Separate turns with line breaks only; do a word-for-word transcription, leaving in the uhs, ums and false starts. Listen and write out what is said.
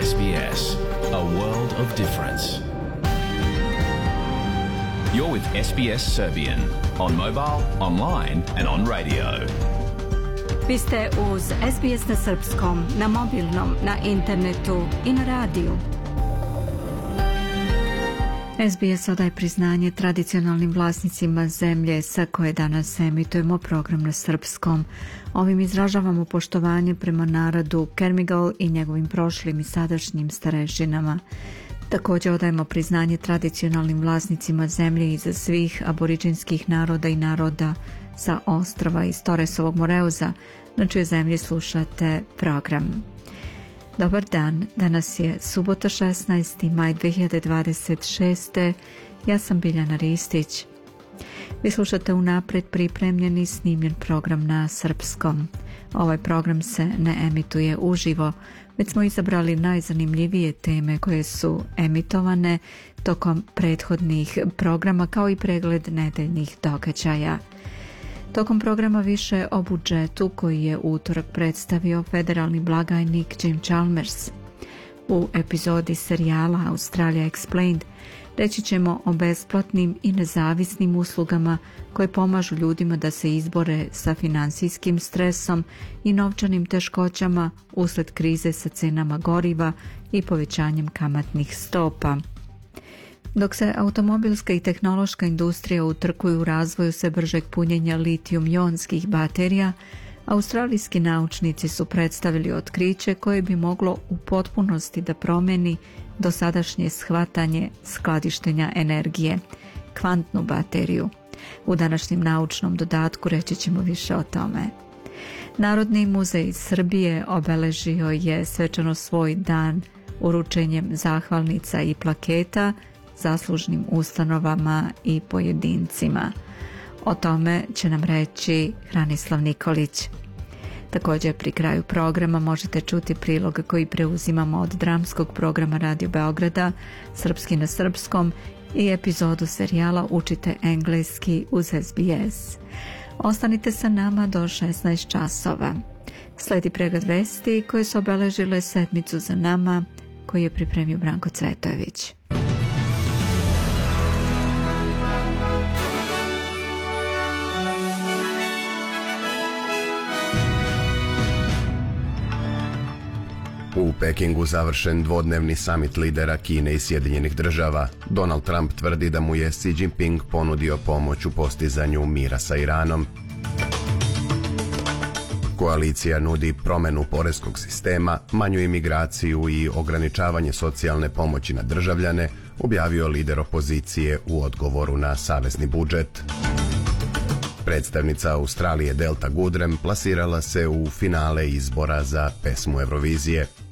S B S, a world of difference. You're with S B S Serbian on mobile, online and on radio.
Vi ste uz S B S na srpskom, na mobilnom, na internetu i na radiju. S B S odaje priznanje tradicionalnim vlasnicima zemlje sa koje danas emitujemo program na srpskom. Ovim izražavamo poštovanje prema narodu Kermigal i njegovim prošlim i sadašnjim starešinama. Također odajemo priznanje tradicionalnim vlasnicima zemlje iza svih aboriđinskih naroda i naroda sa ostrva iz Torresovog Moreuza, na čijoj zemlji slušate program. Dobar dan, danas je subota šesnaesti maj dve hiljade dvadeset šeste. Ja sam Biljana Ristić. Vi slušate unaprijed pripremljen i snimljen program na srpskom. Ovaj program se ne emituje uživo, već smo izabrali najzanimljivije teme koje su emitovane tokom prethodnih programa, kao i pregled nedeljnih događaja. Tokom programa više o budžetu koji je utorak predstavio federalni blagajnik Jim Chalmers. U epizodi serijala Australia Explained reći ćemo o besplatnim i nezavisnim uslugama koje pomažu ljudima da se izbore sa finansijskim stresom i novčanim teškoćama usled krize sa cenama goriva i povećanjem kamatnih stopa. Dok se automobilska i tehnološka industrija utrkuju u razvoju sve bržeg punjenja litijum-ionskih baterija, australijski naučnici su predstavili otkriće koje bi moglo u potpunosti da promeni dosadašnje shvatanje skladištenja energije, kvantnu bateriju. U današnjem naučnom dodatku reći ćemo više o tome. Narodni muzej Srbije obeležio je svečano svoj dan uručenjem zahvalnica i plaketa zaslužnim ustanovama i pojedincima. O tome će nam reći Hranislav Nikolić. Također pri kraju programa možete čuti prilog koji preuzimamo od dramskog programa Radio Beograda, Srpski na srpskom, i epizodu serijala Učite engleski uz S B S. Ostanite sa nama do šesnaest časova. Sledi pregled vesti koje su obeležile sedmicu za nama, koji je pripremio Branko Cvetojević.
U Pekingu završen dvodnevni samit lidera Kine i Sjedinjenih država. Donald Trump tvrdi da mu je Xi Jinping ponudio pomoć u postizanju mira sa Iranom. Koalicija nudi promjenu poreskog sistema, manju imigraciju i ograničavanje socijalne pomoći na državljane, objavio lider opozicije u odgovoru na savezni budžet. Predstavnica Australije Delta Goodrem plasirala se u finale izbora za pesmu Eurovizije.